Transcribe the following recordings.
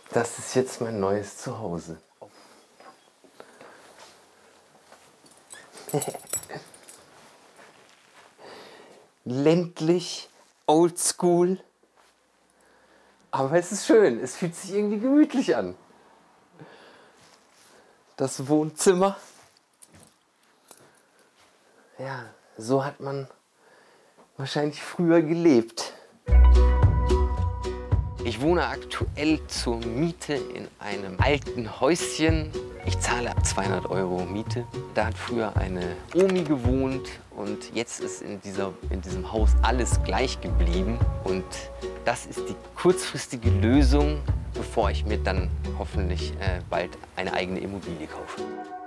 Das ist jetzt mein neues Zuhause. Ländlich, oldschool, aber es ist schön. Es fühlt sich irgendwie gemütlich an. Das Wohnzimmer. Ja, so hat man wahrscheinlich früher gelebt. Ich wohne aktuell zur Miete in einem alten Häuschen. Ich zahle ab 200 € Miete. Da hat früher eine Omi gewohnt und jetzt ist in diesem Haus alles gleich geblieben. Und das ist die kurzfristige Lösung, bevor ich mir dann hoffentlich bald eine eigene Immobilie kaufe.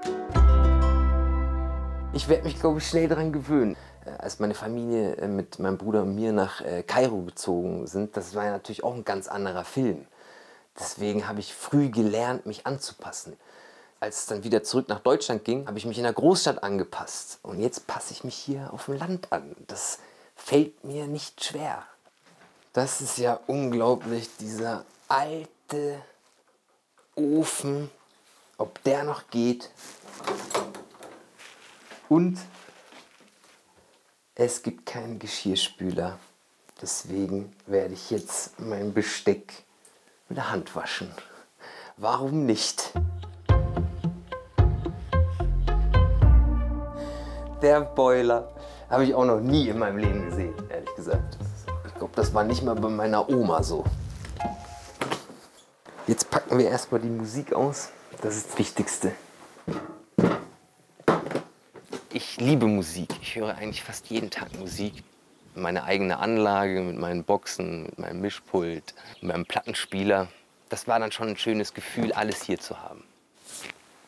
Ich werde mich, glaube ich, schnell daran gewöhnen. Als meine Familie mit meinem Bruder und mir nach Kairo gezogen sind, das war ja natürlich auch ein ganz anderer Film. Deswegen habe ich früh gelernt, mich anzupassen. Als es dann wieder zurück nach Deutschland ging, habe ich mich in der Großstadt angepasst. Und jetzt passe ich mich hier auf dem Land an. Das fällt mir nicht schwer. Das ist ja unglaublich, dieser alte Ofen, ob der noch geht. Und es gibt keinen Geschirrspüler. Deswegen werde ich jetzt mein Besteck mit der Hand waschen. Warum nicht? Der Boiler habe ich auch noch nie in meinem Leben gesehen, ehrlich gesagt. Ich glaube, das war nicht mal bei meiner Oma so. Jetzt packen wir erstmal die Musik aus. Das ist das Wichtigste. Ich liebe Musik. Ich höre eigentlich fast jeden Tag Musik. Meine eigene Anlage mit meinen Boxen, mit meinem Mischpult, mit meinem Plattenspieler. Das war dann schon ein schönes Gefühl, alles hier zu haben.